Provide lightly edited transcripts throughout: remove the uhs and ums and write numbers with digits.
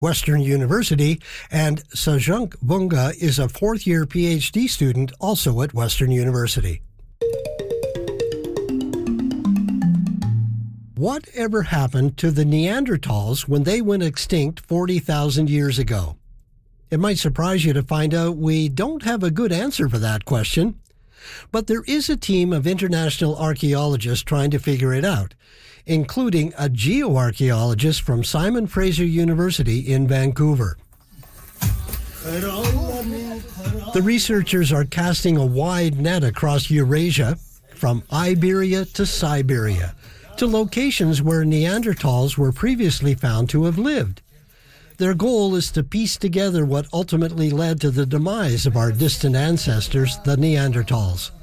Western University, and Sajunk Bunga is a fourth-year PhD student also at Western University. Whatever happened to the Neanderthals when they went extinct 40,000 years ago? It might surprise you to find out we don't have a good answer for that question. But there is a team of international archaeologists trying to figure it out, including a geoarchaeologist from Simon Fraser University in Vancouver. The researchers are casting a wide net across Eurasia, from Iberia to Siberia, to locations where Neanderthals were previously found to have lived. Their goal is to piece together what ultimately led to the demise of our distant ancestors, the Neanderthals.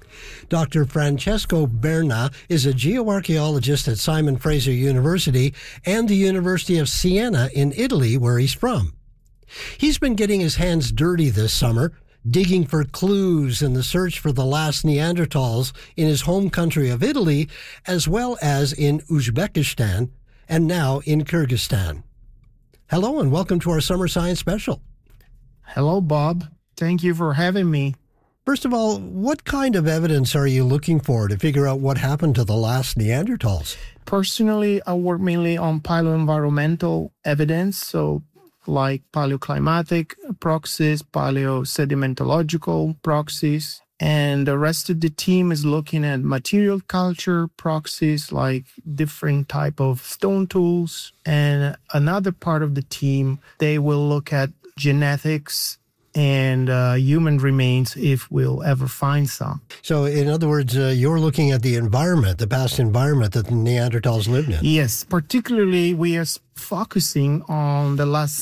Dr. Francesco Berna is a geoarchaeologist at Simon Fraser University and the University of Siena in Italy, where he's from. He's been getting his hands dirty this summer, digging for clues in the search for the last Neanderthals in his home country of Italy, as well as in Uzbekistan and now in Kyrgyzstan. Hello and welcome to our Summer Science Special. Hello, Bob. Thank you for having me. First of all, what kind of evidence are you looking for to figure out what happened to the last Neanderthals? Personally, I work mainly on paleoenvironmental evidence, so like paleoclimatic proxies, paleosedimentological proxies, and the rest of the team is looking at material culture proxies like different type of stone tools. And another part of the team, they will look at genetics and human remains if we'll ever find some. So in other words, you're looking at the environment, the past environment that the Neanderthals lived in. Yes, particularly we are focusing on the last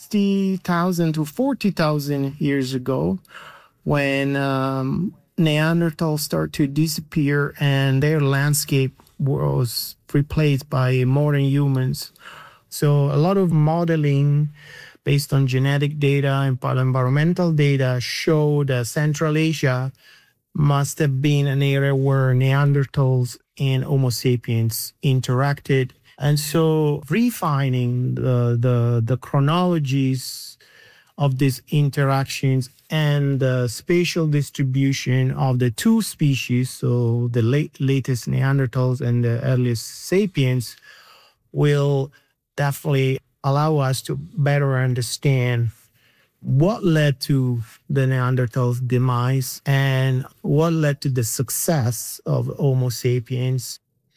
60,000 to 40,000 years ago when Neanderthals start to disappear and their landscape was replaced by modern humans. So a lot of modeling based on genetic data and paleoenvironmental data show that Central Asia must have been an area where Neanderthals and Homo sapiens interacted. And so refining the chronologies of these interactions and the spatial distribution of the two species, so the latest Neanderthals and the earliest sapiens, will definitely allow us to better understand what led to the Neanderthals' demise and what led to the success of Homo sapiens.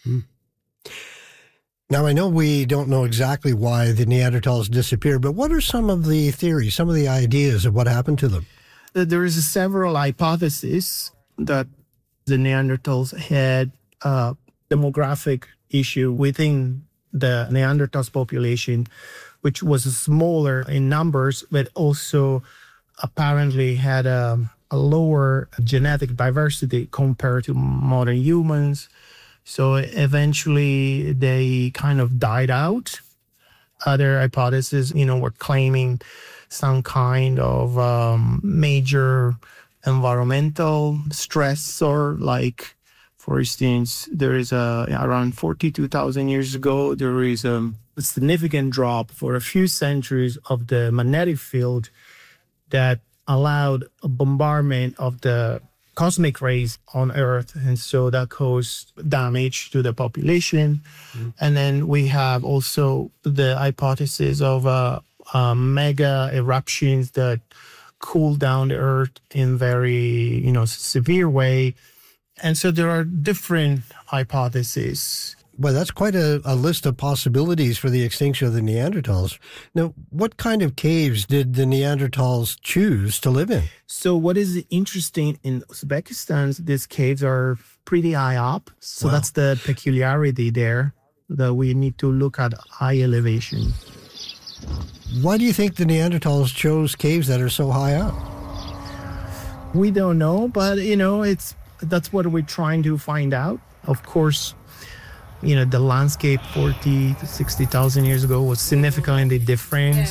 Now, I know we don't know exactly why the Neanderthals disappeared, but what are some of the theories, some of the ideas of what happened to them? There is several hypotheses that the Neanderthals had a demographic issue within the Neanderthals population, which was smaller in numbers, but also apparently had a lower genetic diversity compared to modern humans. So eventually they kind of died out. Other hypotheses, were claiming some kind of major environmental stressor, like, for instance, there is around 42,000 years ago, there is a significant drop for a few centuries of the magnetic field that allowed a bombardment of the cosmic rays on Earth. And so that caused damage to the population. And then we have also the hypothesis of mega eruptions that cooled down the Earth in very, severe way. And so there are different hypotheses. Well, that's quite a list of possibilities for the extinction of the Neanderthals. Now, what kind of caves did the Neanderthals choose to live in? So what is interesting in Uzbekistan, these caves are pretty high up. So That's the peculiarity there, that we need to look at high elevation. Why do you think the Neanderthals chose caves that are so high up? We don't know, but, that's what we're trying to find out. Of course, the landscape 40 to 60,000 years ago was significantly different.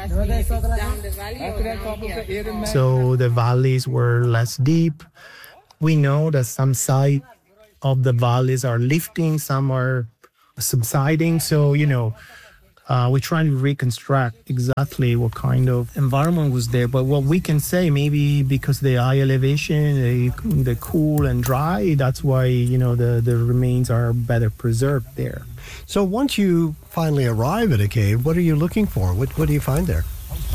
So the valleys were less deep. We know that some sides of the valleys are lifting, some are subsiding. So, We're trying to reconstruct exactly what kind of environment was there. But what we can say, maybe because the high elevation, the cool and dry, that's why, the remains are better preserved there. So once you finally arrive at a cave, what are you looking for? What do you find there?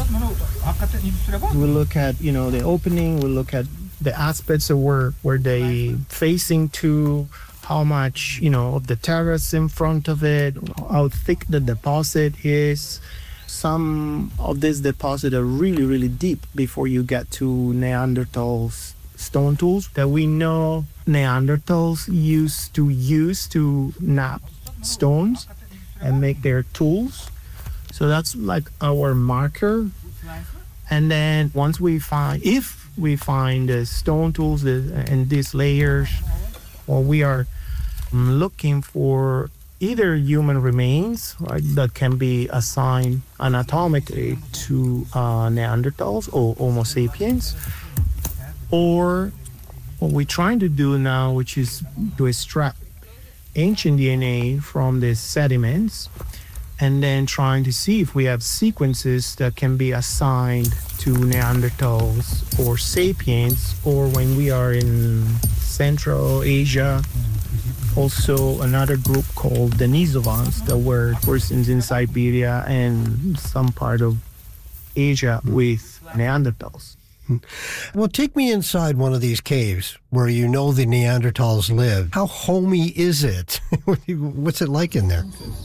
We look at, the opening, we look at the aspects of where they facing to, how much, of the terrace in front of it, how thick the deposit is. Some of this deposit are really, really deep before you get to Neanderthals stone tools that we know Neanderthals used to use to knap stones and make their tools. So that's like our marker. And then once if we find the stone tools and these layers, or we are looking for either human remains, right, that can be assigned anatomically to Neanderthals or Homo sapiens, or what we're trying to do now, which is to extract ancient DNA from the sediments, and then trying to see if we have sequences that can be assigned to Neanderthals or sapiens, or when we are in Central Asia, also another group called Denisovans that were persons in Siberia and some part of Asia with Neanderthals. Well, take me inside one of these caves where the Neanderthals live. How homey is it? What's it like in there?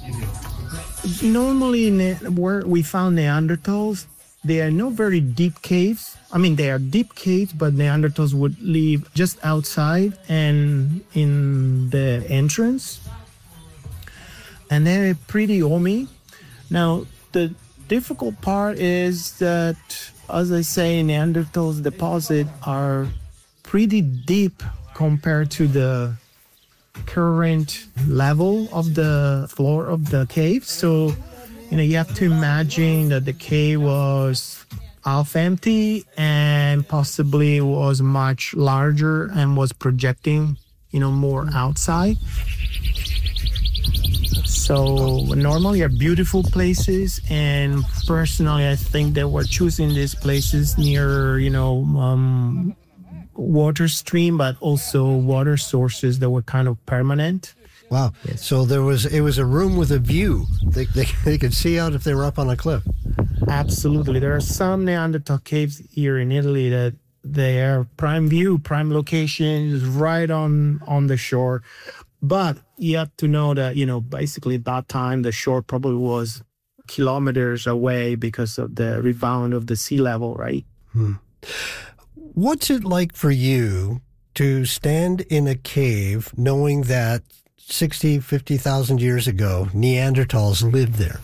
Normally, where we found Neanderthals, they are not very deep caves. I mean, they are deep caves, but Neanderthals would live just outside and in the entrance. And they're pretty homey. Now, the difficult part is that, as I say, Neanderthals deposit are pretty deep compared to the current level of the floor of the cave. So, you have to imagine that the cave was half empty and possibly was much larger and was projecting, more outside. So normally are beautiful places, and personally I think they were choosing these places near, water stream, but also water sources that were kind of permanent. Wow. Yes. So it was a room with a view. They could see out if they were up on a cliff. Absolutely. There are some Neanderthal caves here in Italy that they are prime view, prime locations, right on the shore. But you have to know that, basically at that time, the shore probably was kilometers away because of the rebound of the sea level, right? What's it like for you to stand in a cave knowing that 50,000 years ago, Neanderthals lived there?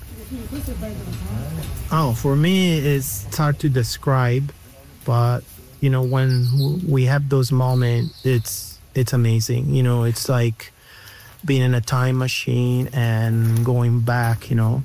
Oh, for me, it's hard to describe, but, when we have those moments, it's amazing. It's like being in a time machine and going back,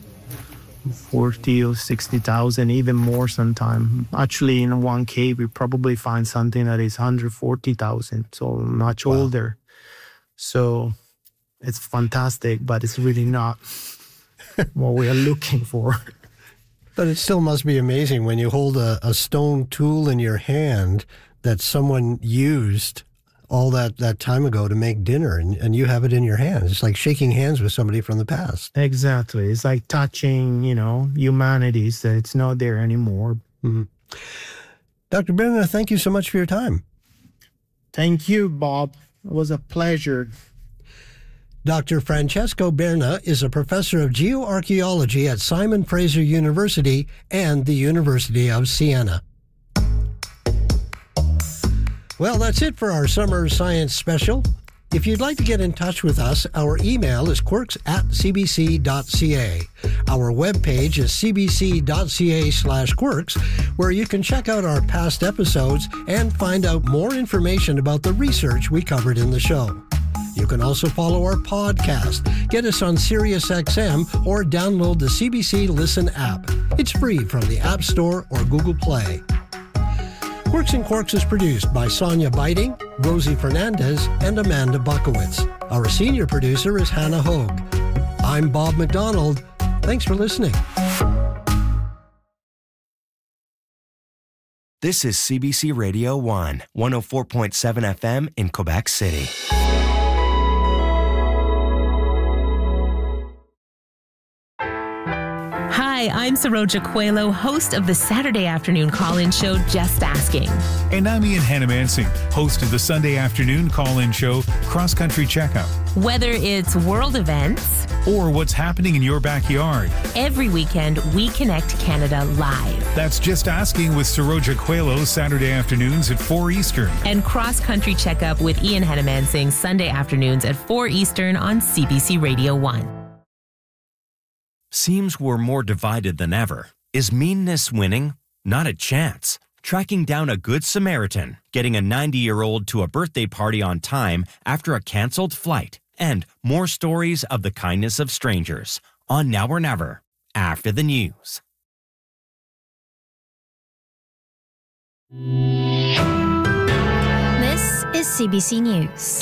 40 or 60,000, even more sometime. Actually, in one cave, we probably find something that is 140,000, so much older. So it's fantastic, but it's really not what we are looking for. But it still must be amazing when you hold a stone tool in your hand that someone used all that time ago to make dinner, and you have it in your hands. It's like shaking hands with somebody from the past. Exactly. It's like touching, humanity, so it's not there anymore. Mm-hmm. Dr. Berna, thank you so much for your time. Thank you, Bob. It was a pleasure. Dr. Francesco Berna is a professor of geoarchaeology at Simon Fraser University and the University of Siena. Well, that's it for our Summer Science Special. If you'd like to get in touch with us, our email is quirks@cbc.ca. Our webpage is cbc.ca/quirks, where you can check out our past episodes and find out more information about the research we covered in the show. You can also follow our podcast, get us on SiriusXM, or download the CBC Listen app. It's free from the App Store or Google Play. Quirks and Quarks is produced by Sonia Biting, Rosie Fernandez, and Amanda Bukowitz. Our senior producer is Hannah Hogue. I'm Bob McDonald. Thanks for listening. This is CBC Radio 1, 104.7 FM in Quebec City. Hi, I'm Saroja Coelho, host of the Saturday afternoon call-in show, Just Asking. And I'm Ian Hannamansing, host of the Sunday afternoon call-in show, Cross Country Checkup. Whether it's world events or what's happening in your backyard, every weekend we connect Canada live. That's Just Asking with Saroja Coelho, Saturday afternoons at 4 Eastern. And Cross Country Checkup with Ian Hannamansing, Sunday afternoons at 4 Eastern on CBC Radio 1. Seems we're more divided than ever. Is meanness winning? Not a chance. Tracking down a good Samaritan, getting a 90-year-old to a birthday party on time after a canceled flight, and more stories of the kindness of strangers on Now or Never, after the news. This is CBC News.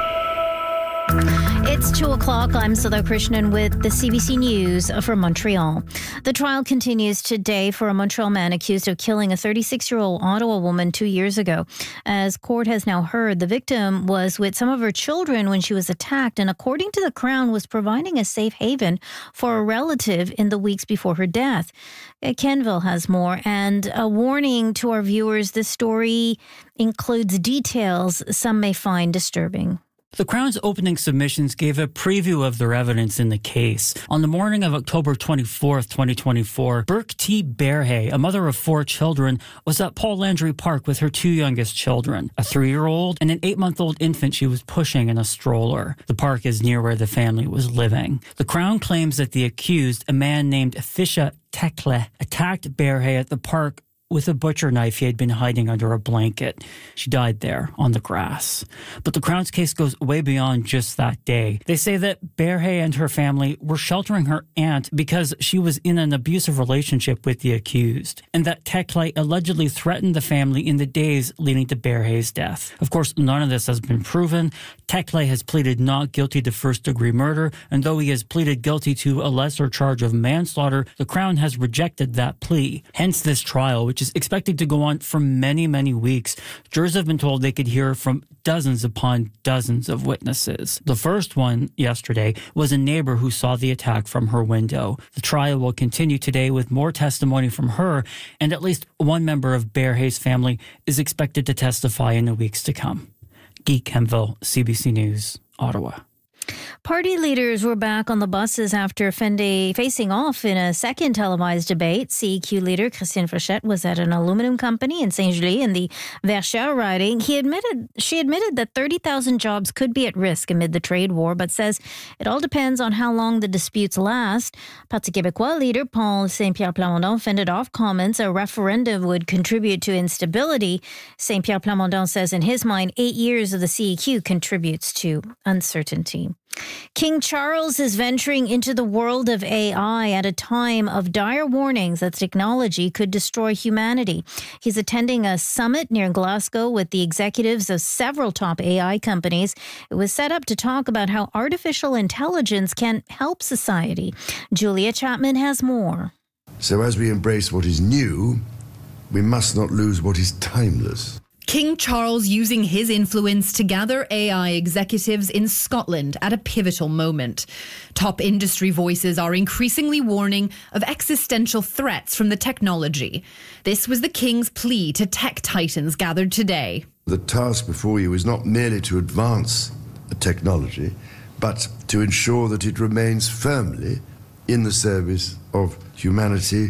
It's 2 o'clock. I'm Sudha Krishnan with the CBC News from Montreal. The trial continues today for a Montreal man accused of killing a 36-year-old Ottawa woman 2 years ago. As court has now heard, the victim was with some of her children when she was attacked and, according to the Crown, was providing a safe haven for a relative in the weeks before her death. Kenville has more, and a warning to our viewers, this story includes details some may find disturbing. The Crown's opening submissions gave a preview of their evidence in the case. On the morning of October 24th, 2024, Burke T. Berhay, a mother of 4 children, was at Paul Landry Park with her 2 youngest children, a 3-year-old and an 8-month-old infant she was pushing in a stroller. The park is near where the family was living. The Crown claims that the accused, a man named Fisha Tekle, attacked Berhay at the park with a butcher knife he had been hiding under a blanket. She died there on the grass. But the Crown's case goes way beyond just that day. They say that Berhay and her family were sheltering her aunt because she was in an abusive relationship with the accused, and that Tekle allegedly threatened the family in the days leading to Berhay's death. Of course, none of this has been proven. Tekle has pleaded not guilty to first-degree murder, and though he has pleaded guilty to a lesser charge of manslaughter, the Crown has rejected that plea. Hence this trial, which is expected to go on for many, many weeks. Jurors have been told they could hear from dozens upon dozens of witnesses. The first one yesterday was a neighbor who saw the attack from her window. The trial will continue today with more testimony from her, and at least one member of Berhay's family is expected to testify in the weeks to come. Guy Kenville, CBC News, Ottawa. Party leaders were back on the buses after facing off in a second televised debate. CEQ leader Christine Frechette was at an aluminum company in Saint-Julie in the Verchères riding. She admitted that 30,000 jobs could be at risk amid the trade war, but says it all depends on how long the disputes last. Parti Québécois leader Paul Saint-Pierre Plamondon fended off comments a referendum would contribute to instability. Saint-Pierre Plamondon says in his mind, 8 years of the CEQ contributes to uncertainty. King Charles is venturing into the world of AI at a time of dire warnings that technology could destroy humanity. He's attending a summit near Glasgow with the executives of several top AI companies. It was set up to talk about how artificial intelligence can help society. Julia Chapman has more. So as we embrace what is new, we must not lose what is timeless. King Charles using his influence to gather AI executives in Scotland at a pivotal moment. Top industry voices are increasingly warning of existential threats from the technology. This was the King's plea to tech titans gathered today. The task before you is not merely to advance a technology, but to ensure that it remains firmly in the service of humanity,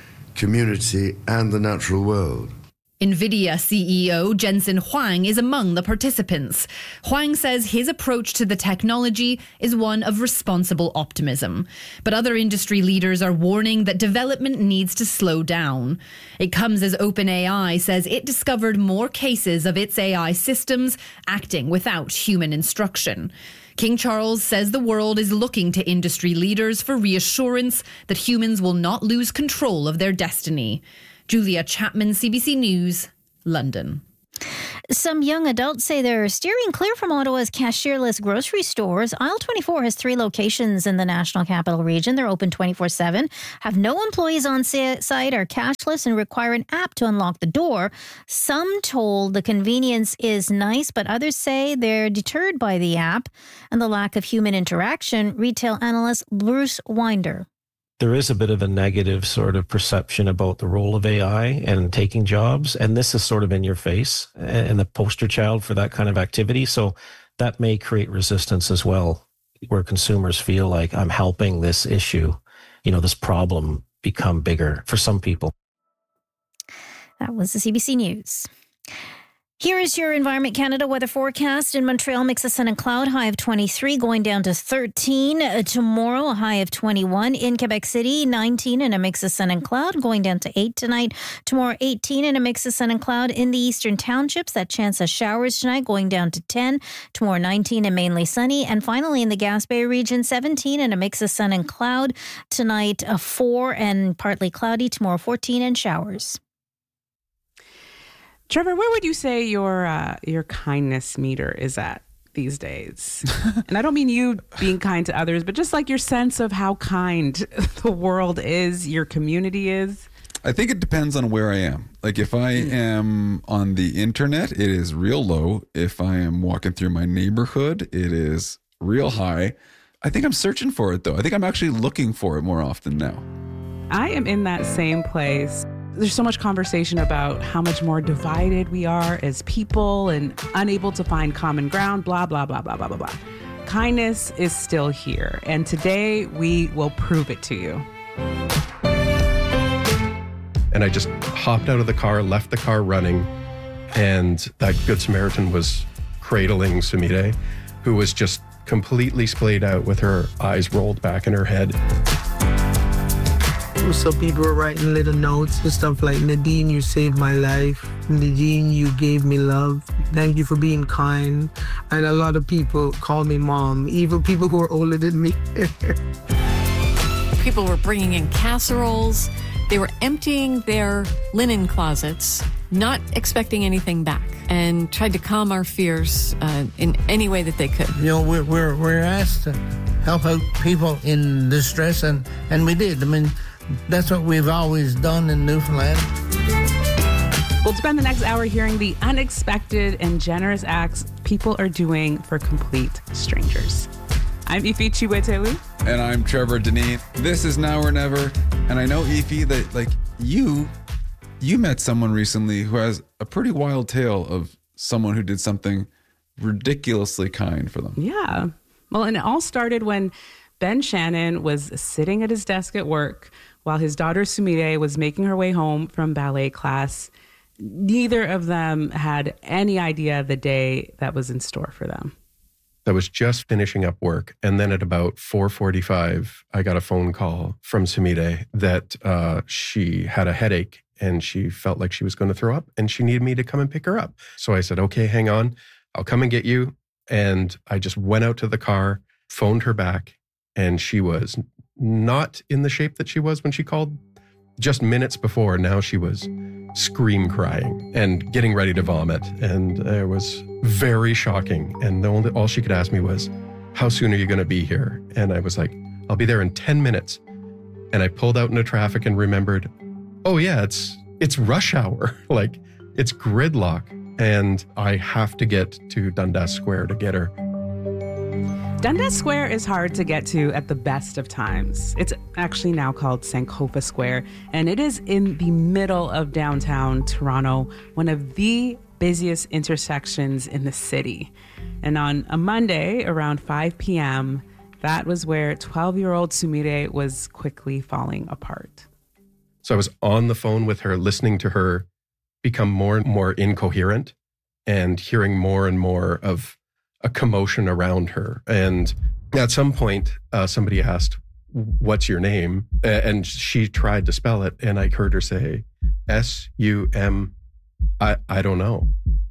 community, and the natural world. NVIDIA CEO Jensen Huang is among the participants. Huang says his approach to the technology is one of responsible optimism. But other industry leaders are warning that development needs to slow down. It comes as OpenAI says it discovered more cases of its AI systems acting without human instruction. King Charles says the world is looking to industry leaders for reassurance that humans will not lose control of their destiny. Julia Chapman, CBC News, London. Some young adults say they're steering clear from Ottawa's cashierless grocery stores. Aisle 24 has 3 locations in the National Capital Region. They're open 24/7, have no employees on site, are cashless, and require an app to unlock the door. Some told the convenience is nice, but others say they're deterred by the app and the lack of human interaction. Retail analyst Bruce Winder. There is a bit of a negative sort of perception about the role of AI and taking jobs. And this is sort of in your face and the poster child for that kind of activity. So that may create resistance as well, where consumers feel like I'm helping this issue, this problem become bigger for some people. That was the CBC News. Here is your Environment Canada weather forecast. In Montreal, mix of sun and cloud, high of 23, going down to 13. Tomorrow, a high of 21. In Quebec City, 19 and a mix of sun and cloud, going down to 8 tonight. Tomorrow, 18 and a mix of sun and cloud. In the eastern townships, that chance of showers tonight, going down to 10. Tomorrow, 19 and mainly sunny. And finally, in the Gaspé region, 17 and a mix of sun and cloud. Tonight, 4 and partly cloudy. Tomorrow, 14 and showers. Trevor, where would you say your kindness meter is at these days? And I don't mean you being kind to others, but just like your sense of how kind the world is, your community is. I think it depends on where I am. Like if I am on the internet, it is real low. If I am walking through my neighborhood, it is real high. I think I'm searching for it though. I think I'm actually looking for it more often now. I am in that same place. There's so much conversation about how much more divided we are as people and unable to find common ground, blah, blah, blah, blah, blah, blah, blah. Kindness is still here. And today we will prove it to you. And I just hopped out of the car, left the car running, and that Good Samaritan was cradling Sumire, who was just completely splayed out with her eyes rolled back in her head. So people were writing little notes and stuff like, Nadine, you saved my life. Nadine, you gave me love. Thank you for being kind. And a lot of people call me mom, even people who are older than me. People were bringing in casseroles. They were emptying their linen closets, not expecting anything back, and tried to calm our fears in any way that they could. We're asked to help out people in distress, and we did. I mean, that's what we've always done in Newfoundland. We'll spend the next hour hearing the unexpected and generous acts people are doing for complete strangers. I'm Ify Chiwetewi. And I'm Trevor Deneen. This is Now or Never. And I know, Ify, that you met someone recently who has a pretty wild tale of someone who did something ridiculously kind for them. Yeah. Well, and it all started when Ben Shannon was sitting at his desk at work while his daughter Sumire was making her way home from ballet class. Neither of them had any idea the day that was in store for them. I was just finishing up work. And then at about 4:45, I got a phone call from Sumire that she had a headache and she felt like she was going to throw up and she needed me to come and pick her up. So I said, okay, hang on. I'll come and get you. And I just went out to the car, phoned her back, and she was not in the shape that she was when she called just minutes before. Now she was scream crying and getting ready to vomit. And it was very shocking. And all she could ask me was, how soon are you going to be here? And I was like, I'll be there in 10 minutes. And I pulled out into traffic and remembered, oh yeah, it's rush hour. Like it's gridlock. And I have to get to Dundas Square to get her. Dundas Square is hard to get to at the best of times. It's actually now called Sankofa Square, and it is in the middle of downtown Toronto, one of the busiest intersections in the city. And on a Monday around 5 p.m., that was where 12-year-old Sumire was quickly falling apart. So I was on the phone with her, listening to her become more and more incoherent and hearing more and more of a commotion around her. And at some point, somebody asked, what's your name? And she tried to spell it. And I heard her say, S-U-M, I don't know.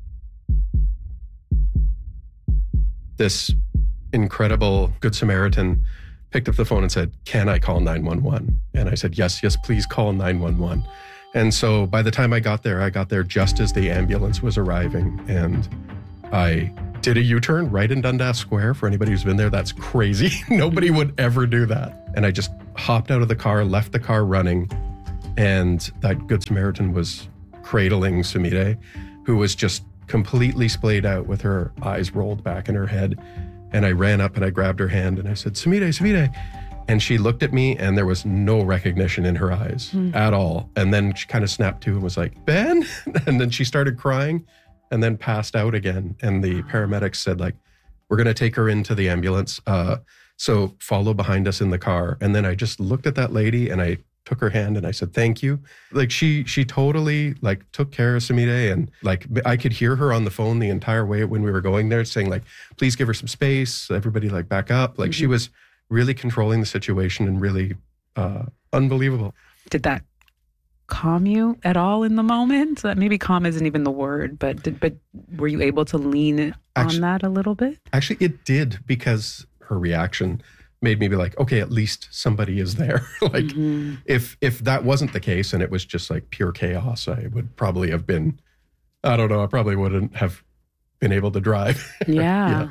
This incredible Good Samaritan picked up the phone and said, can I call 911? And I said, yes, please call 911. And so by the time I got there just as the ambulance was arriving. And I did a U-turn right in Dundas Square. For anybody who's been there, that's crazy. Nobody would ever do that. And I just hopped out of the car, left the car running. And that Good Samaritan was cradling Sumire, who was just completely splayed out with her eyes rolled back in her head. And I ran up and I grabbed her hand and I said, Sumire, Sumire. And she looked at me and there was no recognition in her eyes at all. And then she kind of snapped to and was like, Ben? And then she started crying and then passed out again. And the paramedics said, like, we're going to take her into the ambulance. So follow behind us in the car. And then I just looked at that lady and I took her hand and I said, thank you. Like she totally like took care of Sumire, and like I could hear her on the phone the entire way when we were going there saying like, please give her some space. Everybody like back up. Like she was really controlling the situation and really unbelievable. Did that calm you at all in the moment? Maybe calm isn't even the word, but were you able to lean on that a little bit? Actually, it did, because her reaction made me be like, okay, at least somebody is there. Like if that wasn't the case and it was just like pure chaos, I would probably have been, I don't know, I probably wouldn't have been able to drive. Yeah.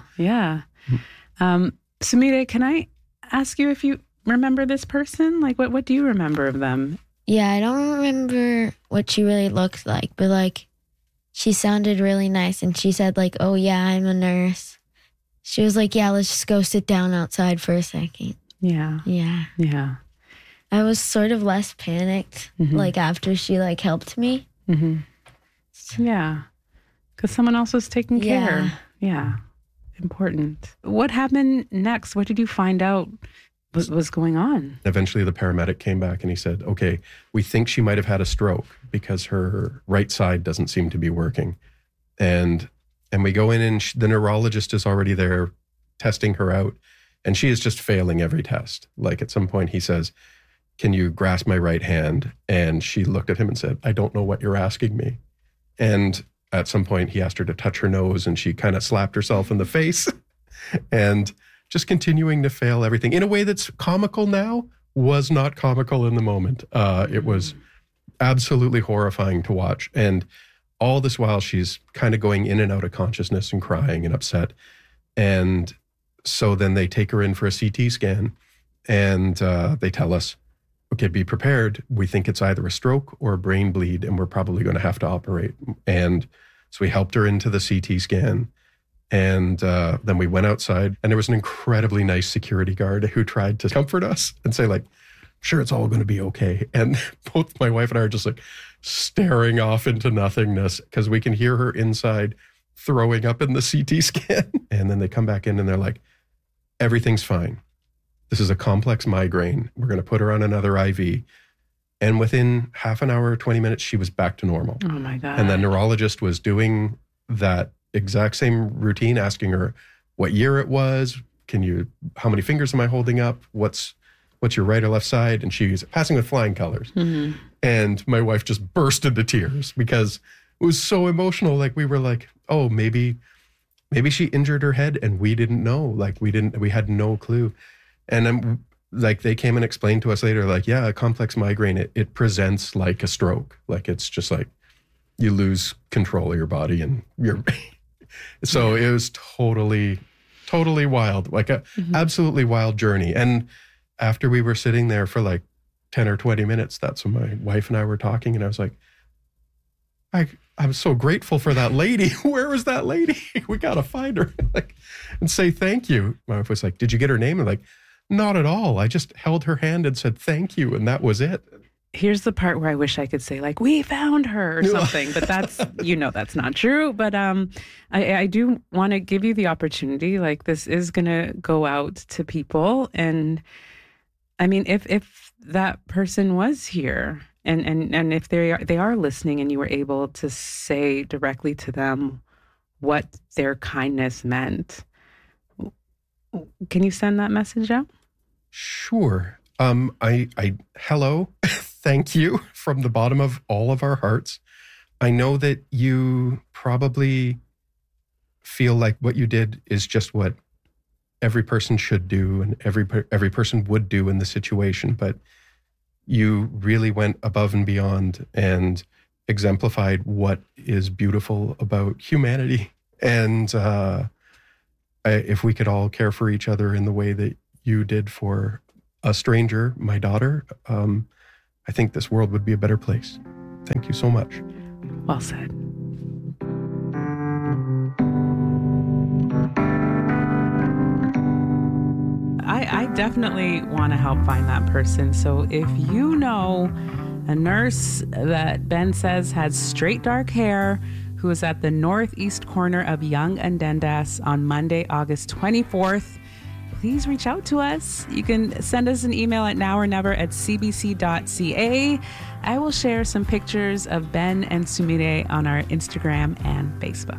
Sumire, can I ask you if you remember this person? Like what do you remember of them? Yeah, I don't remember what she really looked like, but like she sounded really nice, and she said like, oh yeah, I'm a nurse. She was like, yeah, let's just go sit down outside for a second. Yeah. I was sort of less panicked, like after she like helped me. Yeah, because someone else was taking care. Yeah, important. What happened next? What did you find out was going on? Eventually the paramedic came back and he said, okay, we think she might have had a stroke because her right side doesn't seem to be working. And we go in and the neurologist is already there testing her out, and she is just failing every test. Like at some point he says, can you grasp my right hand? And she looked at him and said, I don't know what you're asking me. And at some point he asked her to touch her nose, and she kind of slapped herself in the face and just continuing to fail everything in a way that's comical now, was not comical in the moment. It was absolutely horrifying to watch. And all this while she's kind of going in and out of consciousness and crying and upset. And so then they take her in for a CT scan, and they tell us, okay, be prepared. We think it's either a stroke or a brain bleed, and we're probably going to have to operate. And so we helped her into the CT scan. And then we went outside, and there was an incredibly nice security guard who tried to comfort us and say like, sure, it's all going to be okay. And both my wife and I are just like staring off into nothingness because we can hear her inside throwing up in the CT scan. And then they come back in and they're like, everything's fine. This is a complex migraine. We're going to put her on another IV. And within half an hour, 20 minutes, she was back to normal. Oh my God. And the neurologist was doing that exact same routine, asking her what year it was. How many fingers am I holding up? What's your right or left side? And she's passing with flying colors. And my wife just burst into tears because it was so emotional. Like we were like, oh, maybe she injured her head and we didn't know. Like we had no clue. And then like they came and explained to us later, like, yeah, a complex migraine, it presents like a stroke. Like it's just like you lose control of your body and so it was totally wild, like a absolutely wild journey. And after we were sitting there for like 10 or 20 minutes, that's when my wife and I were talking, and I was like, I'm so grateful for that lady. Where was that lady? We got to find her and say thank you. My wife was like, did you get her name? And like, not at all. I just held her hand and said thank you, and that was it. Here's the part where I wish I could say like, we found her or something, but that's, that's not true. But I do want to give you the opportunity, like this is going to go out to people. And I mean, if that person was here and if they are listening and you were able to say directly to them what their kindness meant, can you send that message out? Sure. Hello. Thank you from the bottom of all of our hearts. I know that you probably feel like what you did is just what every person should do and every person would do in the situation. But you really went above and beyond and exemplified what is beautiful about humanity. And if we could all care for each other in the way that you did for a stranger, my daughter, I think this world would be a better place. Thank you so much. Well said. I definitely want to help find that person. So if you know a nurse that Ben says has straight dark hair who was at the northeast corner of Yonge and Dundas on Monday, August 24th, please reach out to us. You can send us an email at nowornever@cbc.ca. I will share some pictures of Ben and Sumire on our Instagram and Facebook.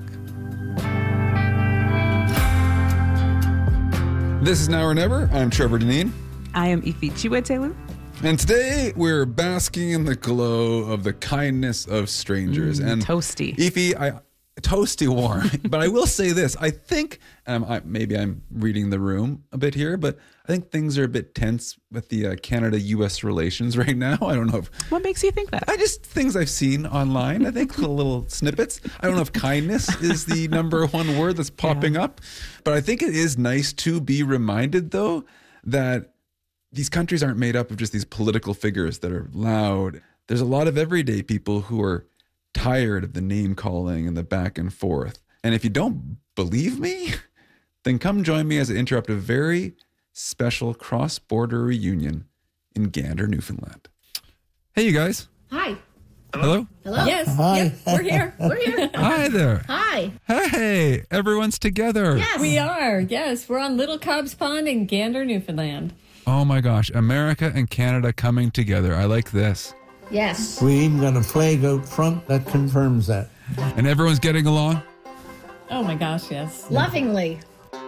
This is Now or Never. I'm Trevor Deneen. I am Ifi Chiwetelu. And today we're basking in the glow of the kindness of strangers. And toasty. Ifi, toasty warm. But I will say this. I think, maybe I'm reading the room a bit here, but I think things are a bit tense with the Canada-U.S. relations right now. I don't know if... What makes you think that? Things I've seen online. I think little snippets. I don't know if kindness is the number one word that's popping up. But I think it is nice to be reminded, though, that these countries aren't made up of just these political figures that are loud. There's a lot of everyday people who are tired of the name calling and the back and forth. And if you don't believe me, then come join me as I interrupt a very special cross-border reunion in Gander, Newfoundland. Hey, you guys. Hi. Hello? Hello? Yes. Hi. Yep, we're here. We're here. Hi there. Hi. Hey, everyone's together. Yes. We are. Yes, we're on Little Cobb's Pond in Gander, Newfoundland. Oh my gosh, America and Canada coming together. I like this. Yes. We even got a flag out front that confirms that. And everyone's getting along? Oh my gosh, yes. Lovingly.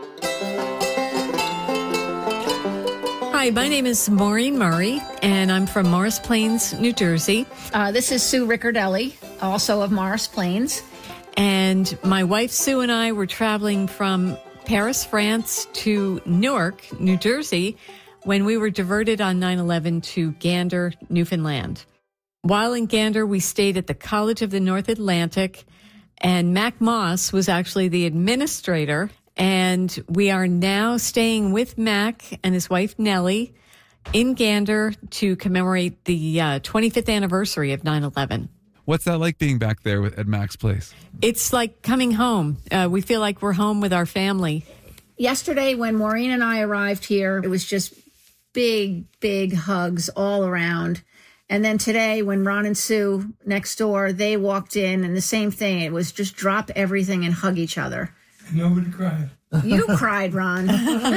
Hi, my name is Maureen Murray, and I'm from Morris Plains, New Jersey. This is Sue Riccardelli, also of Morris Plains. And my wife Sue and I were traveling from Paris, France to Newark, New Jersey, when we were diverted on 9/11 to Gander, Newfoundland. While in Gander, we stayed at the College of the North Atlantic, and Mac Moss was actually the administrator. And we are now staying with Mac and his wife Nellie in Gander to commemorate the 25th anniversary of 9/11. What's that like being back there at Mac's place? It's like coming home. We feel like we're home with our family. Yesterday, when Maureen and I arrived here, it was just big, big hugs all around. And then today, when Ron and Sue next door, they walked in, and the same thing. It was just drop everything and hug each other. Nobody cried. You cried, Ron.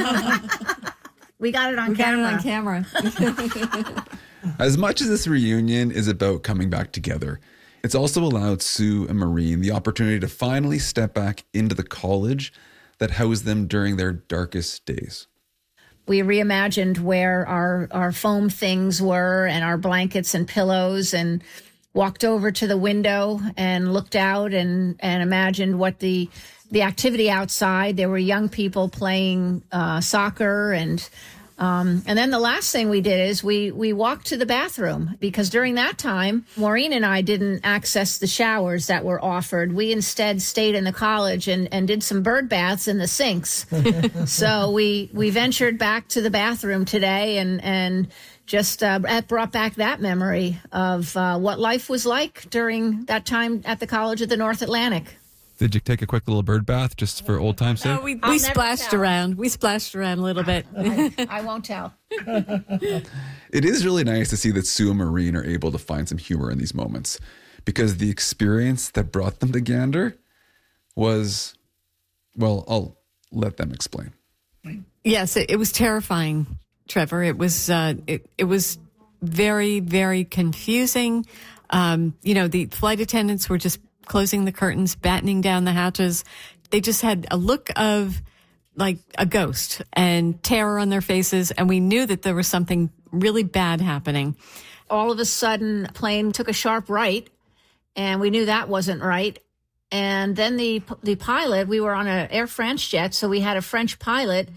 We got it on camera. As much as this reunion is about coming back together, it's also allowed Sue and Maureen the opportunity to finally step back into the college that housed them during their darkest days. We reimagined where our foam things were and our blankets and pillows, and walked over to the window and looked out and imagined what the activity outside. There were young people playing soccer, and then the last thing we did is we walked to the bathroom, because during that time, Maureen and I didn't access the showers that were offered. We instead stayed in the college and did some bird baths in the sinks. So we ventured back to the bathroom today and just brought back that memory of what life was like during that time at the College of the North Atlantic. Did you take a quick little bird bath just for old time's sake? No, we splashed around. We splashed around a little bit. I won't tell. It is really nice to see that Sue and Maureen are able to find some humor in these moments, because the experience that brought them to Gander was, well, I'll let them explain. Yes, it was terrifying, Trevor. It was it was very, very confusing. The flight attendants were just closing the curtains, battening down the hatches. They just had a look of like a ghost and terror on their faces. And we knew that there was something really bad happening. All of a sudden, a plane took a sharp right, and we knew that wasn't right. And then the pilot, we were on an Air France jet, so we had a French pilot,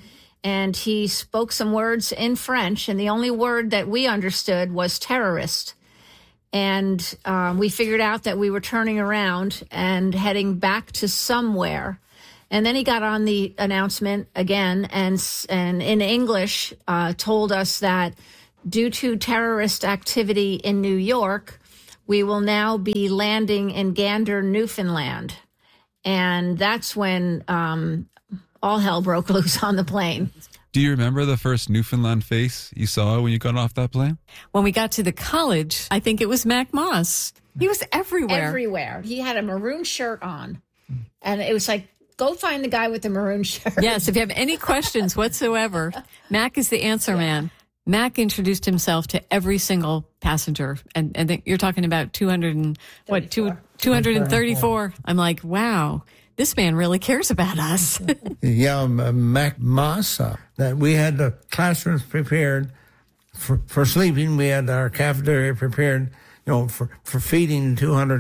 and he spoke some words in French, and the only word that we understood was terrorist. And we figured out that we were turning around and heading back to somewhere. And then he got on the announcement again and in English told us that due to terrorist activity in New York, we will now be landing in Gander, Newfoundland. And that's when all hell broke loose on the plane. Do you remember the first Newfoundland face you saw when you got off that plane? When we got to the college, I think it was Mac Moss. He was everywhere. Everywhere. He had a maroon shirt on. And it was like, go find the guy with the maroon shirt. Yes, if you have any questions whatsoever, Mac is the answer man. Mac introduced himself to every single passenger. And you're talking about 234. I'm like, wow. This man really cares about us. Yeah, Mac Moss. That we had the classrooms prepared for sleeping. We had our cafeteria prepared, for feeding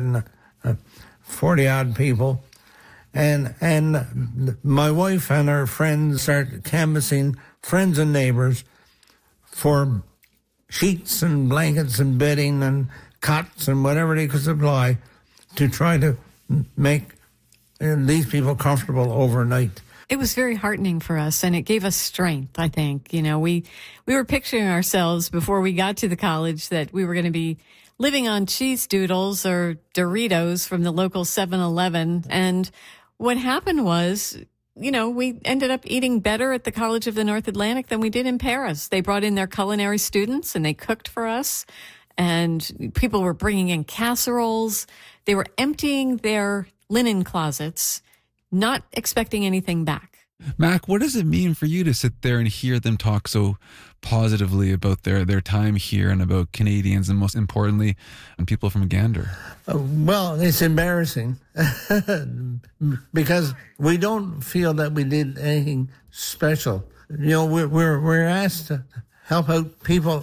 240 odd people. And my wife and her friends started canvassing friends and neighbors for sheets and blankets and bedding and cots and whatever they could supply to try to make these people comfortable overnight. It was very heartening for us, and it gave us strength, I think. We were picturing ourselves before we got to the college that we were going to be living on cheese doodles or Doritos from the local 7-Eleven. And what happened was, we ended up eating better at the College of the North Atlantic than we did in Paris. They brought in their culinary students, and they cooked for us. And people were bringing in casseroles. They were emptying their linen closets, not expecting anything back. Mac, what does it mean for you to sit there and hear them talk so positively about their time here and about Canadians and most importantly, and people from Gander? Well, it's embarrassing because we don't feel that we did anything special. We're asked to help out people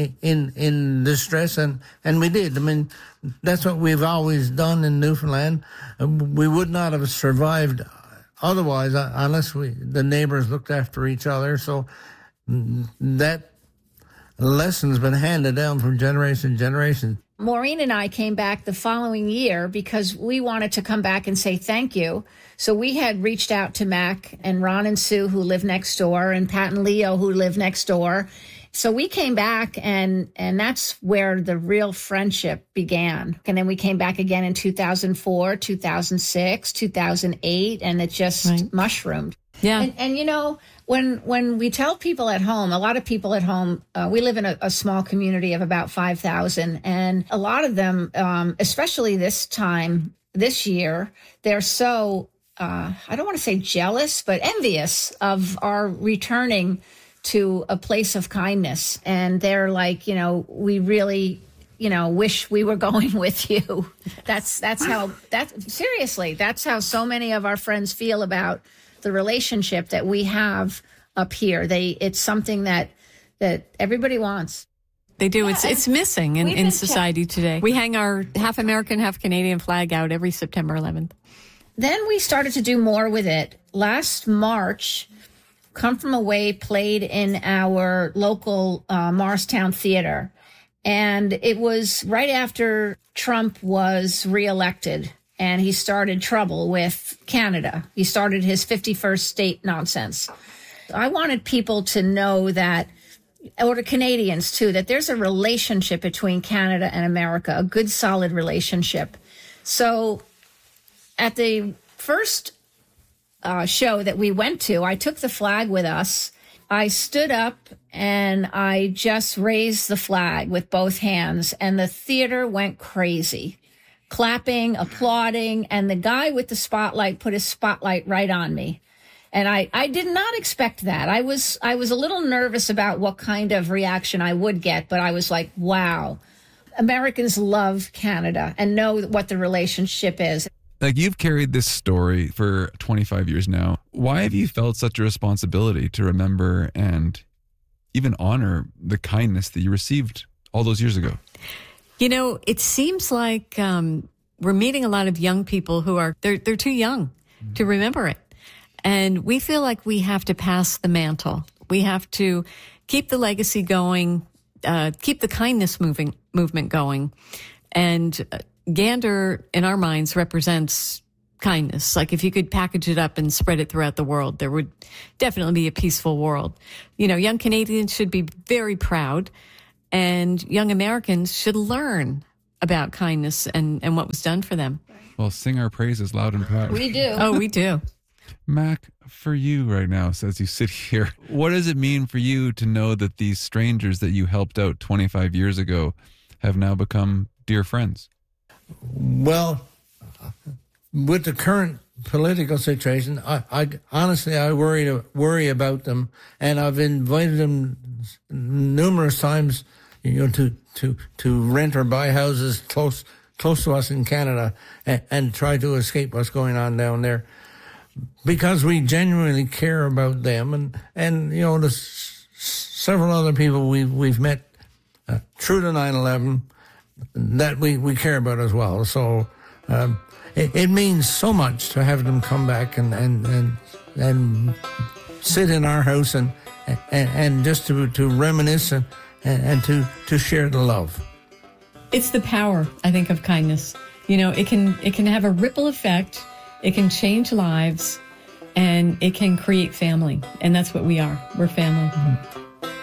in distress, and we did. I mean, that's what we've always done in Newfoundland. We would not have survived otherwise unless the neighbors looked after each other. So that lesson's been handed down from generation to generation. Maureen and I came back the following year because we wanted to come back and say thank you. So we had reached out to Mac and Ron and Sue, who live next door, and Pat and Leo, who live next door. So we came back, and that's where the real friendship began. And then we came back again in 2004, 2006, 2008, and it just mushroomed. Yeah. And when we tell people at home, a lot of people at home, we live in a small community of about 5,000, and a lot of them, especially this year, they're so, I don't want to say jealous, but envious of our returning to a place of kindness. And they're like, we really, wish we were going with you. Seriously, that's how so many of our friends feel about the relationship that we have up here. It's something that everybody wants. They do. Yeah, it's missing in society today. We hang our half American, half Canadian flag out every September 11th. Then we started to do more with it. Last March, Come From Away played in our local Morristown Theater. And it was right after Trump was reelected, and he started trouble with Canada. He started his 51st state nonsense. I wanted people to know that, or to Canadians too, that there's a relationship between Canada and America, a good, solid relationship. So at the first show that we went to, I took the flag with us. I stood up and I just raised the flag with both hands, and the theater went crazy, clapping, applauding, and the guy with the spotlight put his spotlight right on me. And I did not expect that. I was a little nervous about what kind of reaction I would get, but I was like, wow, Americans love Canada and know what the relationship is. Like, you've carried this story for 25 years now. Why have you felt such a responsibility to remember and even honor the kindness that you received all those years ago? It seems like we're meeting a lot of young people who they're too young to remember it. And we feel like we have to pass the mantle. We have to keep the legacy going, keep the kindness movement going. And Gander, in our minds, represents kindness. Like if you could package it up and spread it throughout the world, there would definitely be a peaceful world. You know, young Canadians should be very proud, and young Americans should learn about kindness and what was done for them. Well, sing our praises loud and proud. We do. Oh, we do. Mac, for you right now, as you sit here, what does it mean for you to know that these strangers that you helped out 25 years ago have now become dear friends? Well, with the current political situation, I honestly worry about them, and I've invited them numerous times, to rent or buy houses close to us in Canada and try to escape what's going on down there, because we genuinely care about them, and there's several other people we've met through the 9/11 that we care about as well. So it means so much to have them come back and sit in our house and just to reminisce and to share the love. It's the power, I think, of kindness. It can have a ripple effect. It can change lives, and it can create family. And that's what we are. We're family. Mm-hmm.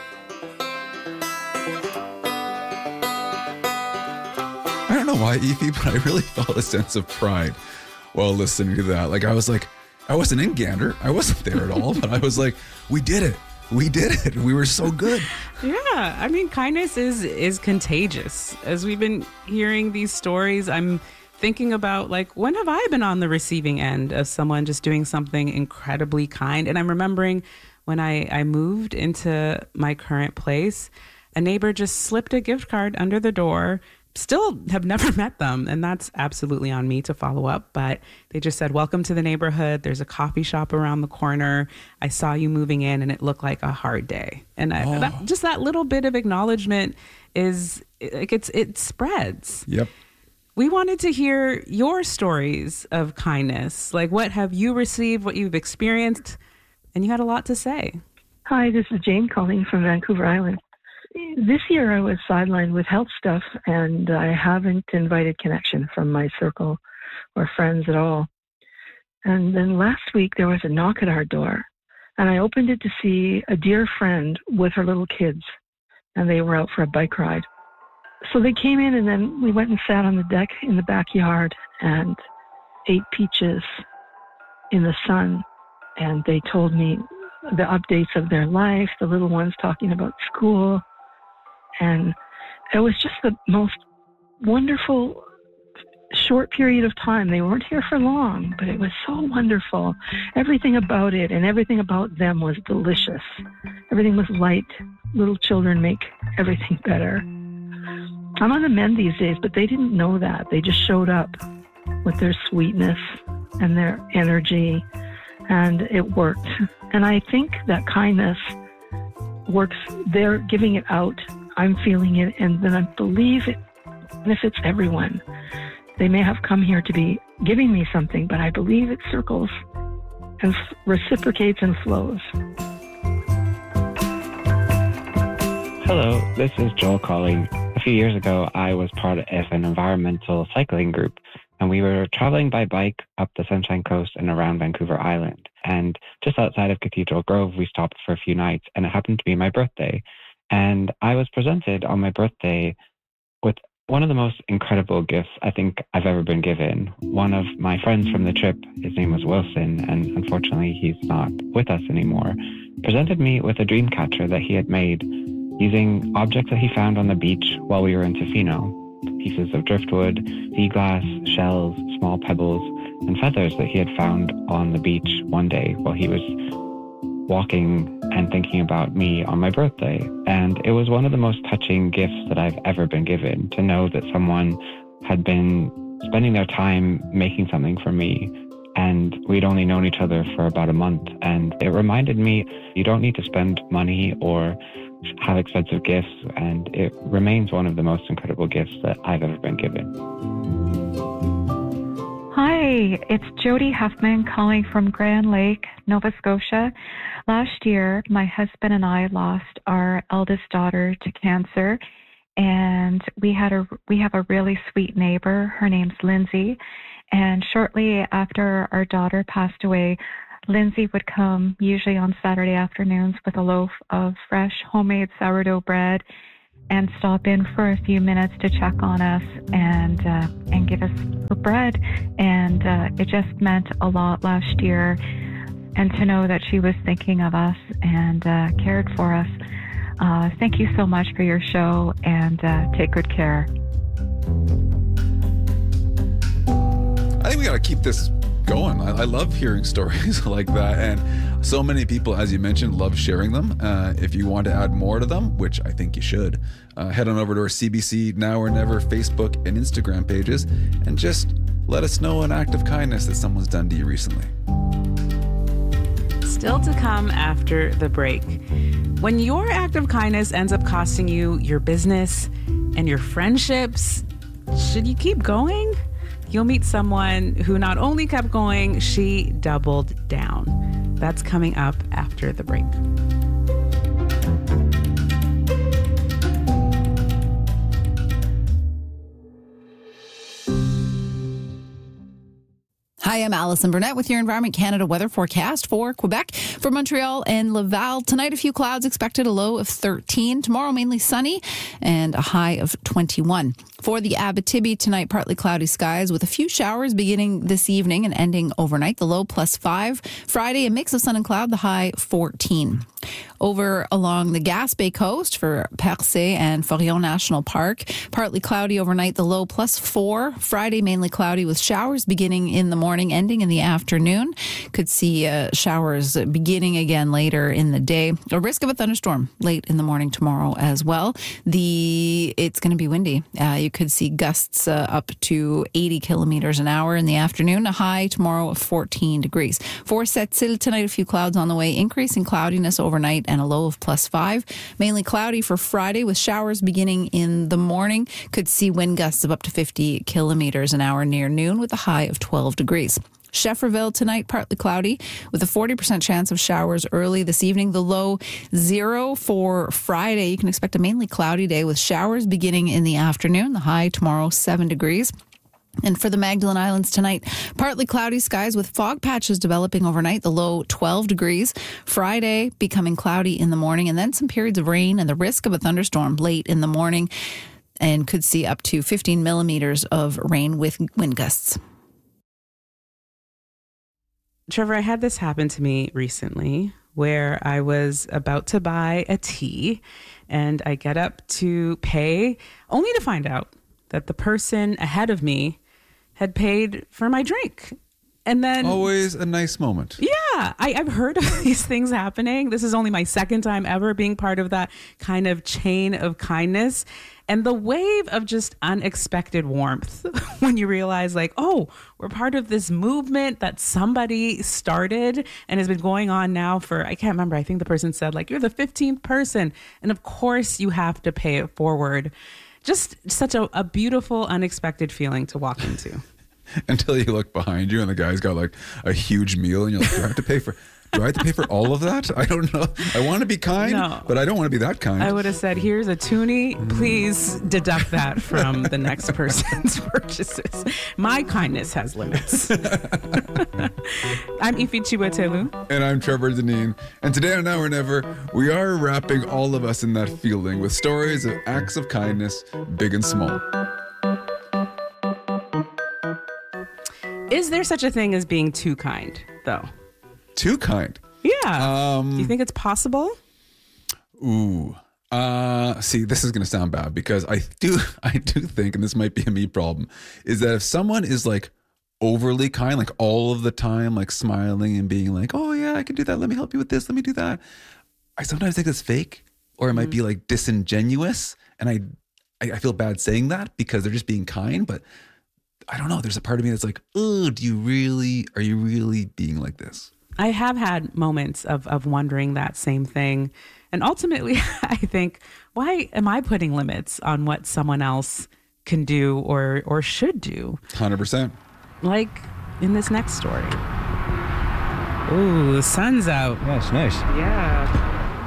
I don't know why, Evie, but I really felt a sense of pride while listening to that. Like, I wasn't in Gander. I wasn't there at all, but I was like, we did it. We did it. We were so good. Yeah. I mean, kindness is contagious. As we've been hearing these stories, I'm thinking about, like, when have I been on the receiving end of someone just doing something incredibly kind? And I'm remembering when I moved into my current place, a neighbor just slipped a gift card under the door. Still have never met them, and that's absolutely on me to follow up, but they just said, welcome to the neighborhood. There's a coffee shop around the corner. I saw you moving in, and it looked like a hard day. And that little bit of acknowledgement is like it spreads. Yep. We wanted to hear your stories of kindness. Like, what have you received, what you've experienced? And you had a lot to say. Hi, this is Jane calling from Vancouver Island. This year I was sidelined with health stuff, and I haven't invited connection from my circle or friends at all. And then last week there was a knock at our door, and I opened it to see a dear friend with her little kids, and they were out for a bike ride. So they came in, and then we went and sat on the deck in the backyard and ate peaches in the sun, and they told me the updates of their life, the little ones talking about school. And it was just the most wonderful short period of time. They weren't here for long, but it was so wonderful. Everything about it and everything about them was delicious. Everything was light. Little children make everything better. I'm on the mend these days, but they didn't know that. They just showed up with their sweetness and their energy, and it worked. And I think that kindness works. They're giving it out. I'm feeling it, and then I believe it benefits everyone. They may have come here to be giving me something, but I believe it circles and reciprocates and flows. Hello, this is Joel calling. A few years ago, I was part of an environmental cycling group, and we were traveling by bike up the Sunshine Coast and around Vancouver Island. And just outside of Cathedral Grove, we stopped for a few nights, and it happened to be my birthday. And I was presented on my birthday with one of the most incredible gifts I think I've ever been given. One of my friends from the trip, his name was Wilson, and unfortunately he's not with us anymore, presented me with a dream catcher that he had made using objects that he found on the beach while we were in Tofino. Pieces of driftwood, sea glass, shells, small pebbles, and feathers that he had found on the beach one day while he was walking and thinking about me on my birthday. And it was one of the most touching gifts that I've ever been given, to know that someone had been spending their time making something for me. And we'd only known each other for about a month. And it reminded me, you don't need to spend money or have expensive gifts. And it remains one of the most incredible gifts that I've ever been given. Hi, it's Jody Huffman calling from Grand Lake, Nova Scotia. Last year, my husband and I lost our eldest daughter to cancer, and we have a really sweet neighbor. Her name's Lindsay, and shortly after our daughter passed away, Lindsay would come usually on Saturday afternoons with a loaf of fresh homemade sourdough bread and stop in for a few minutes to check on us and give us her bread. And it just meant a lot last year. And to know that she was thinking of us and cared for us. Thank you so much for your show, and take good care. I think we got to keep this going. I love hearing stories like that, and so many people, as you mentioned, love sharing them. If you want to add more to them, which I think you should, head on over to our CBC Now or Never Facebook and Instagram pages and just let us know an act of kindness that someone's done to you recently. Still to come after the break. When your act of kindness ends up costing you your business and your friendships, should you keep going? You'll meet someone who not only kept going, she doubled down. That's coming up after the break. Hi, I'm Allison Burnett with your Environment Canada weather forecast for Quebec. For Montreal and Laval, tonight a few clouds expected, a low of 13. Tomorrow mainly sunny and a high of 21. For the Abitibi, tonight partly cloudy skies with a few showers beginning this evening and ending overnight, the low +5. Friday, a mix of sun and cloud, the high 14. Over along the Gaspé coast for Percé and Forillon National Park, partly cloudy overnight, the low +4. Friday, mainly cloudy with showers beginning in the morning, ending in the afternoon. Could see showers beginning again later in the day. A risk of a thunderstorm late in the morning tomorrow as well. It's going to be windy. You could see gusts up to 80 kilometers an hour in the afternoon. A high tomorrow of 14 degrees. For Sept-Îles tonight, a few clouds on the way, increasing cloudiness overnight and a low of +5. Mainly cloudy for Friday with showers beginning in the morning. Could see wind gusts of up to 50 kilometers an hour near noon with a high of 12 degrees. Schefferville tonight, partly cloudy with a 40% chance of showers early this evening. The low 0 for Friday. You can expect a mainly cloudy day with showers beginning in the afternoon. The high tomorrow, 7 degrees. And for the Magdalen Islands tonight, partly cloudy skies with fog patches developing overnight, the low 12 degrees. Friday, becoming cloudy in the morning, and then some periods of rain and the risk of a thunderstorm late in the morning, and could see up to 15 millimeters of rain with wind gusts. Trevor, I had this happen to me recently where I was about to buy a tea and I get up to pay only to find out that the person ahead of me had paid for my drink. And then always a nice moment. Yeah, I've heard of these things happening. This is only my second time ever being part of that kind of chain of kindness. And the wave of just unexpected warmth when you realize like, oh, we're part of this movement that somebody started and has been going on now for, I can't remember. I think the person said like, you're the 15th person. And of course you have to pay it forward. Just such a beautiful, unexpected feeling to walk into. Until you look behind you and the guy's got like a huge meal and you're like, do I have to pay for all of that? I don't know. I want to be kind, but I don't want to be that kind. I would have said, here's a toonie. Please deduct that from the next person's purchases. My kindness has limits. I'm Ifi Chiwetelu. And I'm Trevor Deneen. And today on Now or Never, we are wrapping all of us in that feeling with stories of acts of kindness, big and small. Is there such a thing as being too kind, though? Too kind? Yeah. Do you think it's possible? Ooh. See, this is going to sound bad because I do think, and this might be a me problem, is that if someone is like overly kind, like all of the time, like smiling and being like, oh yeah, I can do that. Let me help you with this. Let me do that. I sometimes think it's fake, or it might be like disingenuous. And I feel bad saying that because they're just being kind, but I don't know. There's a part of me that's like, oh, are you really being like this? I have had moments of wondering that same thing. And ultimately, I think, why am I putting limits on what someone else can do or should do? 100%. like in this next story. Ooh, the sun's out. Yeah, it's nice. Yeah.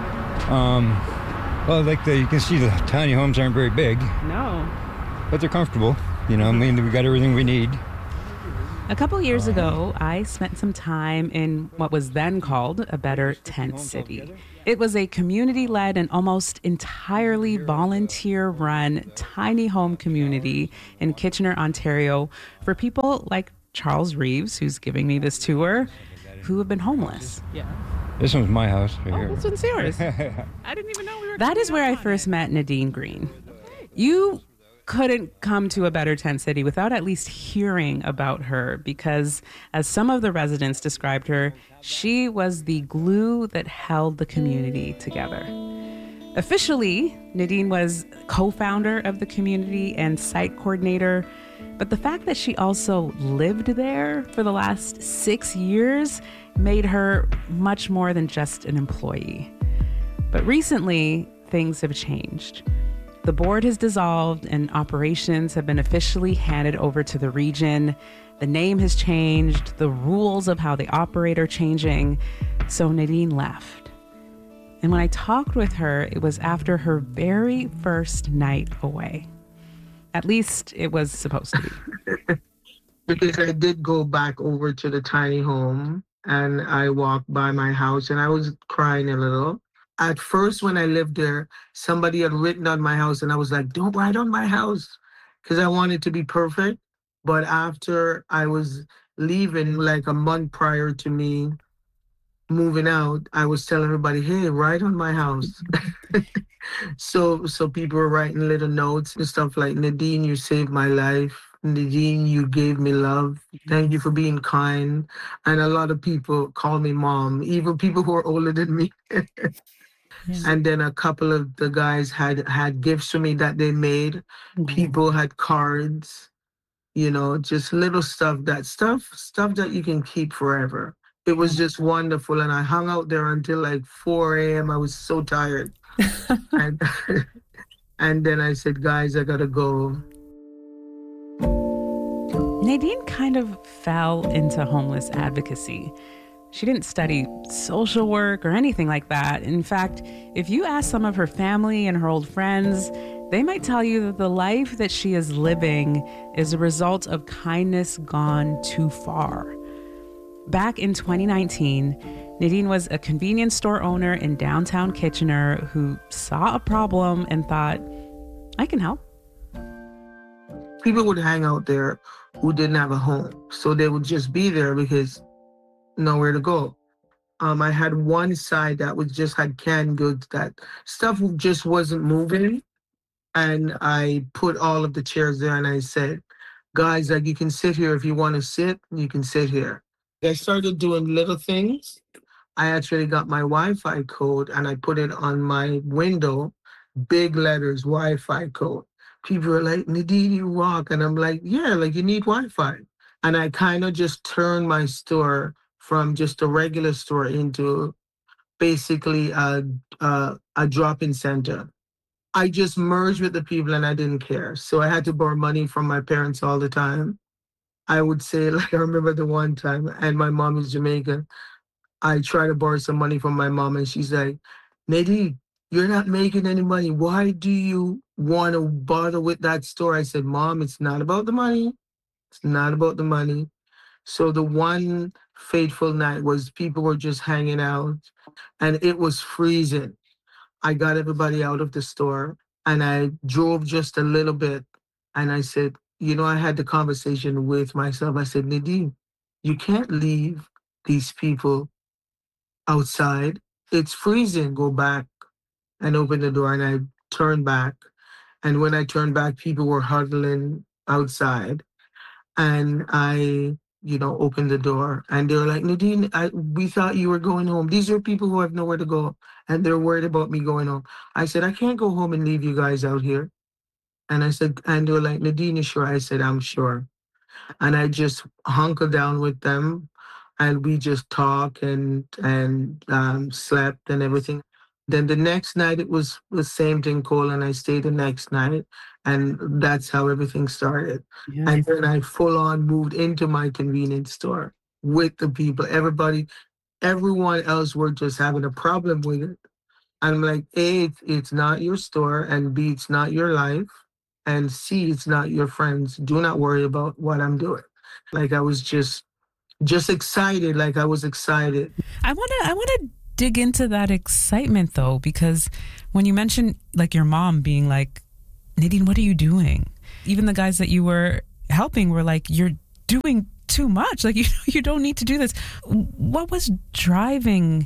Well, you can see the tiny homes aren't very big. No. But they're comfortable. I mean, we got everything we need. A couple years ago, I spent some time in what was then called a Better Tent City. It was a community-led and almost entirely volunteer-run tiny home community in Kitchener, Ontario, for people like Charles Reeves, who's giving me this tour, who have been homeless. Yeah. This one's my house right here. This one's yours. I didn't even know we were. That is where I first met Nadine Green. You couldn't come to a Better Tent City without at least hearing about her, because as some of the residents described her, she was the glue that held the community together. Officially, Nadine was co-founder of the community and site coordinator, but the fact that she also lived there for the last 6 years made her much more than just an employee. But recently, things have changed. The board has dissolved and operations have been officially handed over to the region. The name has changed. The rules of how they operate are changing. So Nadine left. And when I talked with her, it was after her very first night away. At least it was supposed to be. Because I did go back over to the tiny home and I walked by my house and I was crying a little. At first, when I lived there, somebody had written on my house and I was like, don't write on my house, because I wanted to be perfect. But after I was leaving, like a month prior to me moving out, I was telling everybody, hey, write on my house. So people were writing little notes and stuff like, Nadine, you saved my life. Nadine, you gave me love. Thank you for being kind. And a lot of people call me mom, even people who are older than me. And then a couple of the guys had gifts for me that they made. People had cards, just little stuff that you can keep forever. It was just wonderful. And I hung out there until like 4 a.m. I was so tired. And then I said, guys, I gotta go. Nadine kind of fell into homeless advocacy. She didn't study social work or anything like that. In fact, if you ask some of her family and her old friends, they might tell you that the life that she is living is a result of kindness gone too far. Back in 2019, Nadine was a convenience store owner in downtown Kitchener who saw a problem and thought, I can help. People would hang out there who didn't have a home. So they would just be there because nowhere to go. I had one side that had canned goods, that stuff just wasn't moving. And I put all of the chairs there and I said, guys, like, you can sit here. If you want to sit, you can sit here. I started doing little things. I actually got my Wi-Fi code and I put it on my window, big letters, Wi-Fi code. People are like, Nadine, you rock. And I'm like, yeah, like, you need Wi-Fi. And I kind of just turned my store from just a regular store into basically a drop-in center. I just merged with the people and I didn't care. So I had to borrow money from my parents all the time. I would say, like, I remember the one time, and my mom is Jamaican. I tried to borrow some money from my mom and she's like, Nadine, you're not making any money. Why do you want to bother with that store? I said, Mom, it's not about the money. It's not about the money. So the one fateful night was people were just hanging out and it was freezing. I got everybody out of the store and I drove just a little bit and I said, I had the conversation with myself. I said, Nadine, you can't leave these people outside. It's freezing. Go back. And open the door and I turned back. And when I turned back, people were huddling outside. And I, opened the door and they were like, Nadine, we thought you were going home. These are people who have nowhere to go and they're worried about me going home. I said, I can't go home and leave you guys out here. And I said, and they were like, Nadine, you sure? I said, I'm sure. And I just hunkered down with them and we just talked and slept and everything. Then the next night, it was the same thing, Cole, and I stayed the next night. And that's how everything started. Yeah. And then I full on moved into my convenience store with the people. Everyone else were just having a problem with it. I'm like, A, it's not your store, and B, it's not your life, and C, it's not your friends. Do not worry about what I'm doing. Like I was just excited. Like I was excited. I wanna dig into that excitement though, because when you mentioned like your mom being like, Nadine, what are you doing? Even the guys that you were helping were like, you're doing too much. Like you don't need to do this. What was driving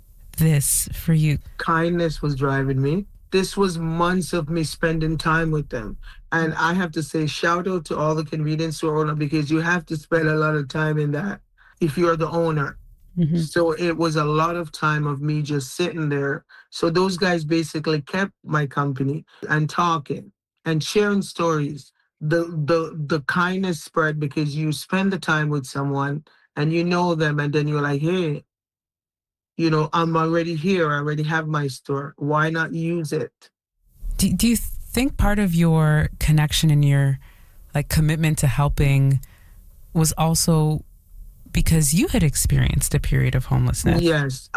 this for you? Kindness was driving me. This was months of me spending time with them. And I have to say, shout out to all the convenience store owners, because you have to spend a lot of time in that if you're the owner. Mm-hmm. So it was a lot of time of me just sitting there. So those guys basically kept my company and talking and sharing stories. The kindness spread because you spend the time with someone and you know them, and then you're like, hey, you know, I'm already here. I already have my store. Why not use it? Do you think part of your connection and your like commitment to helping was also because you had experienced a period of homelessness? Yes,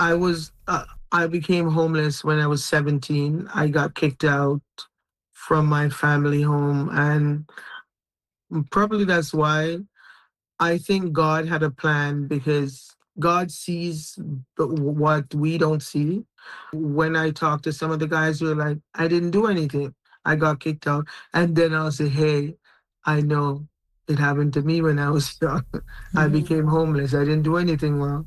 I became homeless when I was 17. I got kicked out from my family home, and probably that's why I think God had a plan, because God sees what we don't see. When I talk to some of the guys who are like, I didn't do anything, I got kicked out. And then I'll say, hey, I know it happened to me when I was young. I became homeless. I didn't do anything wrong.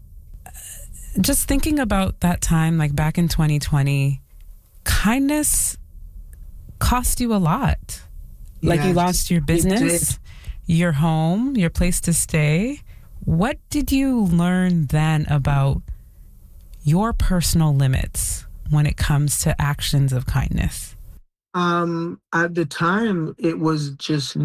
Just thinking about that time, like back in 2020, kindness cost you a lot. Like you lost your business, your home, your place to stay. What did you learn then about your personal limits when it comes to actions of kindness? At the time, it was just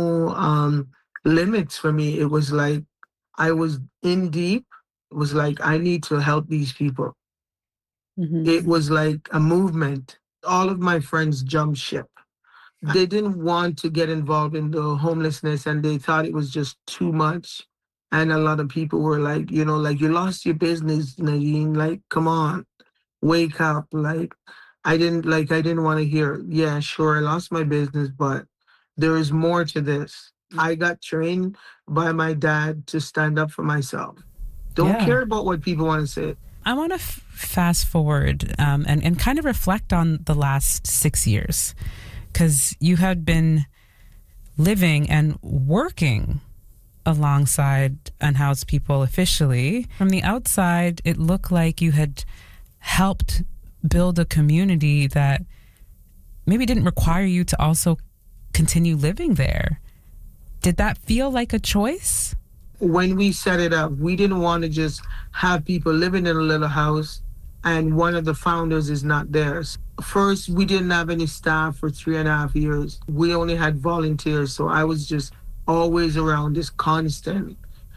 no limits for me. It was like I was in deep. It was like, I need to help these people. Mm-hmm. It was like a movement. All of my friends jumped ship. They didn't want to get involved in the homelessness, and they thought it was just too much. And a lot of people were like, you know, like, you lost your business, Nadine. Like, come on, wake up. Like, I didn't want to hear, yeah, sure, I lost my business, but there is more to this. I got trained by my dad to stand up for myself. Don't care about what people want to say. I want to fast forward and kind of reflect on the last 6 years, because you had been living and working alongside unhoused people officially. From the outside, it looked like you had helped build a community that maybe didn't require you to also continue living there. Did that feel like a choice? When we set it up, we didn't want to just have people living in a little house and one of the founders is not there. First, we didn't have any staff for 3.5 years. We only had volunteers, so I was just always around, this constant,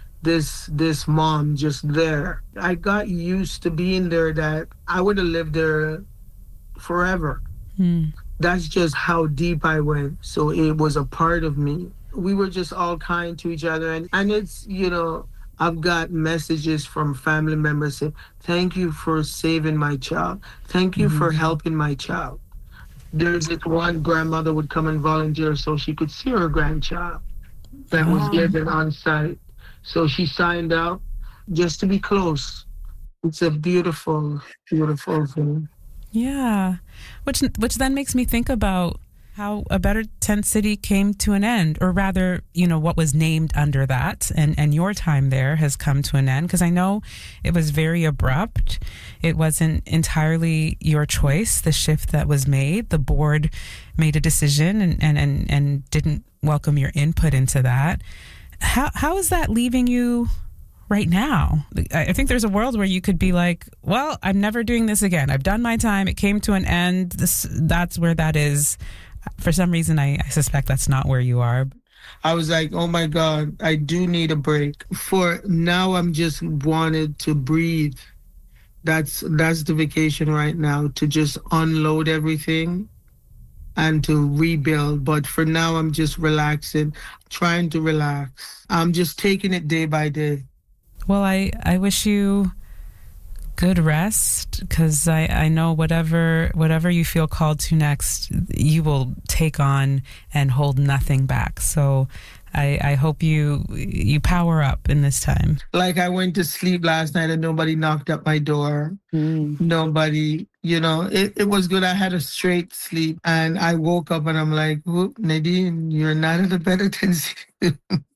this mom just there. I got used to being there, that I would have lived there forever. That's just how deep I went. So it was a part of me. We were just all kind to each other. And it's, you know, I've got messages from family members saying, thank you for saving my child. Thank you for helping my child. There's this one grandmother would come and volunteer so she could see her grandchild that was living on site. So she signed up just to be close. It's a beautiful, beautiful thing. Yeah, which then makes me think about how A Better Tent City came to an end, or rather, you know, what was named under that, and your time there has come to an end, because I know it was very abrupt. It wasn't entirely your choice, the shift that was made. The board made a decision and didn't welcome your input into that. How is that leaving you right now? I think there's a world where you could be like, well, I'm never doing this again. I've done my time. It came to an end. That's where that is. For some reason, I suspect that's not where you are. I was like, oh my God, I do need a break. For now, I'm just wanted to breathe. That's the vacation right now, to just unload everything and to rebuild. But for now, I'm just relaxing, trying to relax. I'm just taking it day by day. Well, I wish you good rest, because I know whatever you feel called to next, you will take on and hold nothing back. So I hope you power up in this time. Like, I went to sleep last night and nobody knocked at my door. Nobody, it was good. I had a straight sleep, and I woke up and I'm like, Nadine, you're not in a better tendency.